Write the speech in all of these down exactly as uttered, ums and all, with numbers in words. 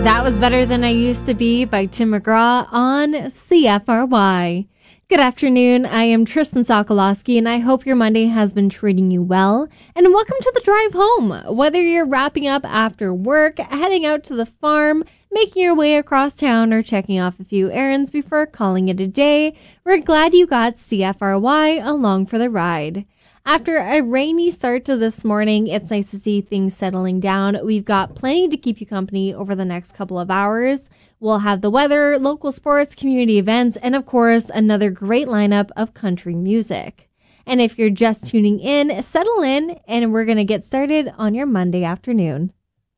That was Better Than I Used to Be by Tim McGraw on C F R Y. Good afternoon. I am Tristan Sokolowski, and I hope your Monday has been treating you well. And welcome to the drive home. Whether you're wrapping up after work, heading out to the farm, making your way across town, or checking off a few errands before calling it a day, we're glad you got C F R Y along for the ride. After a rainy start to this morning, it's nice to see things settling down. We've got plenty to keep you company over the next couple of hours. We'll have the weather, local sports, community events, and of course, another great lineup of country music. And if you're just tuning in, settle in, and we're going to get started on your Monday afternoon.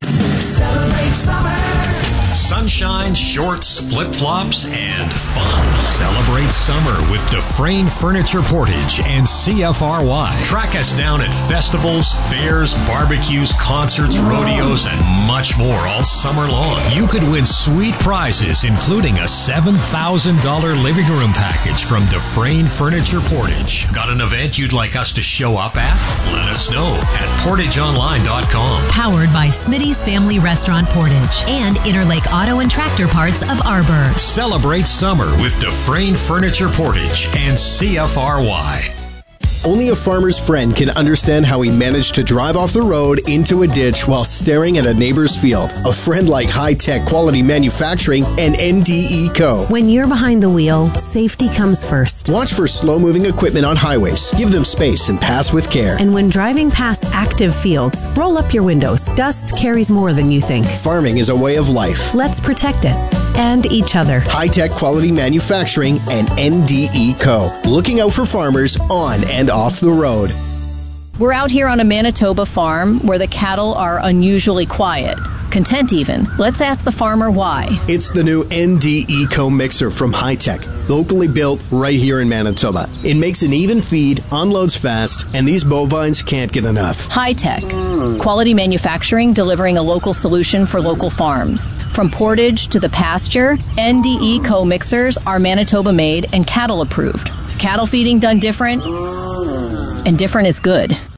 Celebrate summer. Sunshine, shorts, flip-flops, and fun. Celebrate summer with Dufresne Furniture Portage and C F R Y. Track us down at festivals, fairs, barbecues, concerts, rodeos, and much more all summer long. You could win sweet prizes, including a seven thousand dollars living room package from Dufresne Furniture Portage. Got an event you'd like us to show up at? Let us know at portage online dot com. Powered by Smitty's Family Restaurant Portage and Interlake Auto and Tractor Parts of Arbor. Celebrate summer with Dufresne Furniture Portage and C F R Y. Only a farmer's friend can understand how he managed to drive off the road into a ditch while staring at a neighbor's field. A friend like High Tech Quality Manufacturing and N D E Co. When you're behind the wheel, safety comes first. Watch for slow-moving equipment on highways. Give them space and pass with care. And when driving past active fields, roll up your windows. Dust carries more than you think. Farming is a way of life. Let's protect it. And each other. High Tech Quality Manufacturing and N D E Co. Looking out for farmers on and off the road. We're out here on a Manitoba farm where the cattle are unusually quiet. Content even. Let's ask the farmer why. It's the new N D E Co mixer from High Tech, locally built right here in Manitoba. It makes an even feed, unloads fast, and these bovines can't get enough. High Tech. Quality manufacturing delivering a local solution for local farms. From portage to the pasture, N D E Co mixers are Manitoba made and cattle approved. Cattle feeding done different, and different is good.